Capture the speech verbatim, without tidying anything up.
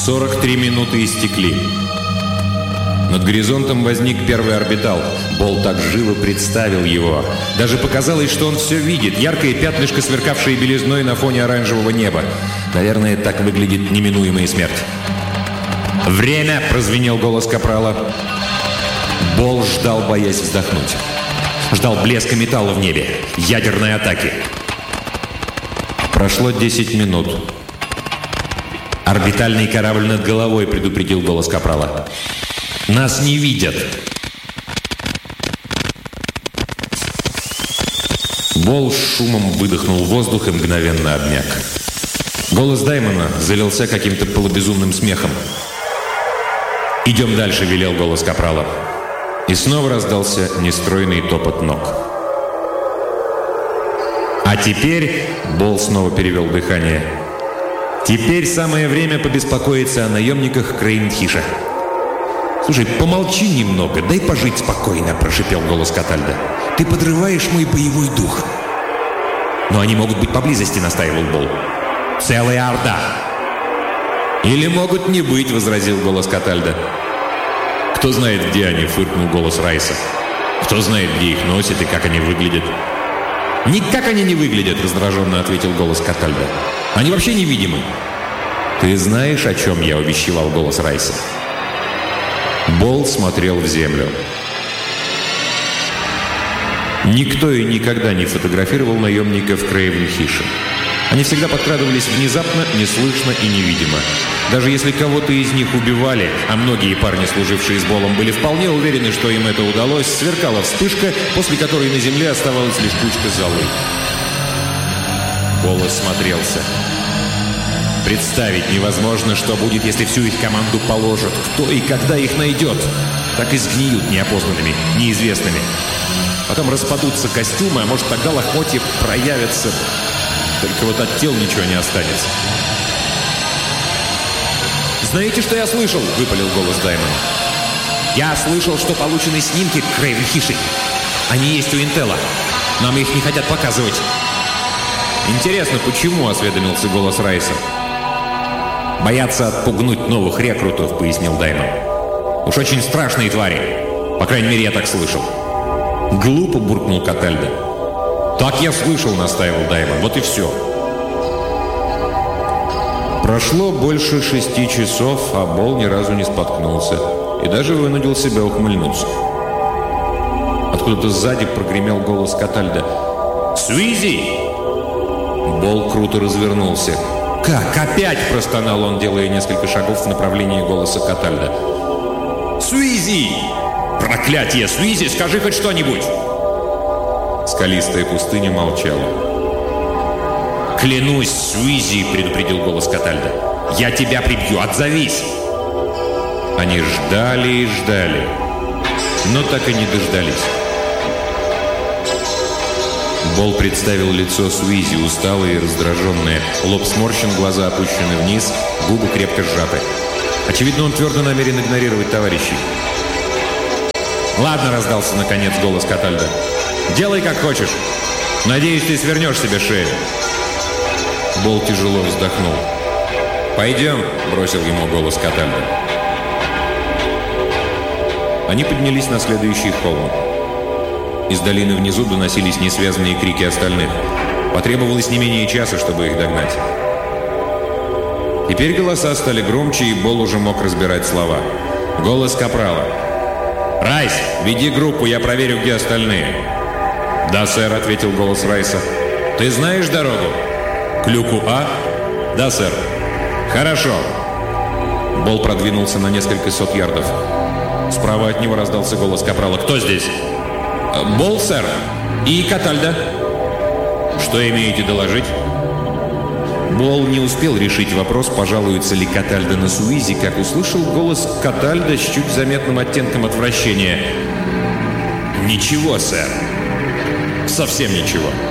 сорок три минуты истекли. Над горизонтом возник первый орбитал. Бол так живо представил его. Даже показалось, что он все видит. Яркое пятнышко, сверкавшее белизной на фоне оранжевого неба. Наверное, так выглядит неминуемая смерть. «Время!» – прозвенел голос капрала. Бол ждал, боясь вздохнуть. Ждал блеска металла в небе. Ядерной атаки. Прошло десять минут. «Орбитальный корабль над головой», – предупредил голос капрала. «Нас не видят!» Бол с шумом выдохнул воздух и мгновенно обмяк. Голос Даймона залился каким-то полубезумным смехом. «Идем дальше», — велел голос капрала. И снова раздался нестройный топот ног. «А теперь...» — Бол снова перевел дыхание. «Теперь самое время побеспокоиться о наемниках Крейн-Хиша». «Слушай, помолчи немного, дай пожить спокойно», — прошипел голос Катальда. «Ты подрываешь мой боевой дух». «Но они могут быть поблизости», — настаивал Бол. «Целая орда». «Или могут не быть», — возразил голос Катальда. «Кто знает, где они», — фыркнул голос Райса. «Кто знает, где их носят и как они выглядят». «Никак они не выглядят», — раздраженно ответил голос Катальда. «Они вообще невидимы». «Ты знаешь, о чем я?» — увещевал голос Райса. Бол смотрел в землю. Никто и никогда не фотографировал наемников Крейвен-Хиша. Они всегда подкрадывались внезапно, неслышно и невидимо. Даже если кого-то из них убивали, а многие парни, служившие с Болом, были вполне уверены, что им это удалось, сверкала вспышка, после которой на земле оставалась лишь кучка золы. Бол осмотрелся. Представить невозможно, что будет, если всю их команду положат. Кто и когда их найдет? Так и сгниют неопознанными, неизвестными. Потом распадутся костюмы, а может тогда лохмотья проявятся. Только вот от тел ничего не останется. «Знаете, что я слышал?» — выпалил голос Даймона. «Я слышал, что получены снимки Крейвен-Хиши. Они есть у Интелла. Нам их не хотят показывать». «Интересно, почему?» — осведомился голос Райса. «Боятся отпугнуть новых рекрутов», — пояснил Даймон. «Уж очень страшные твари. По крайней мере, я так слышал». «Глупо», — буркнул Катальда. «Так я слышал», — настаивал Даймон. «Вот и все». Прошло больше шести часов, а Бол ни разу не споткнулся. И даже вынудил себя ухмыльнуться. Откуда-то сзади прогремел голос Катальда. «Суизи!» Бол круто развернулся. «Как? Опять?» – простонал он, делая несколько шагов в направлении голоса Катальда. «Суизи! Проклятие! Суизи, скажи хоть что-нибудь!» Скалистая пустыня молчала. «Клянусь, Суизи!» – предупредил голос Катальда. «Я тебя прибью! Отзовись!» Они ждали и ждали, но так и не дождались. Бол представил лицо Суизи, усталое и раздраженное. Лоб сморщен, глаза опущены вниз, губы крепко сжаты. Очевидно, он твердо намерен игнорировать товарищей. «Ладно», — раздался наконец голос Катальда. «Делай, как хочешь. Надеюсь, ты свернешь себе шею». Бол тяжело вздохнул. «Пойдем», — бросил ему голос Катальда. Они поднялись на следующий холм. Из долины внизу доносились несвязанные крики остальных. Потребовалось не менее часа, чтобы их догнать. Теперь голоса стали громче, и Бол уже мог разбирать слова. Голос капрала. «Райс, веди группу, я проверю, где остальные». «Да, сэр», — ответил голос Райса. «Ты знаешь дорогу?» «К люку А?» «Да, сэр». «Хорошо». Бол продвинулся на несколько сот ярдов. Справа от него раздался голос капрала. «Кто здесь?» «Бол, сэр. И Катальда». «Что имеете доложить?» Бол не успел решить вопрос, пожалуется ли Катальда на Суизи, как услышал голос Катальда с чуть заметным оттенком отвращения. «Ничего, сэр. Совсем ничего».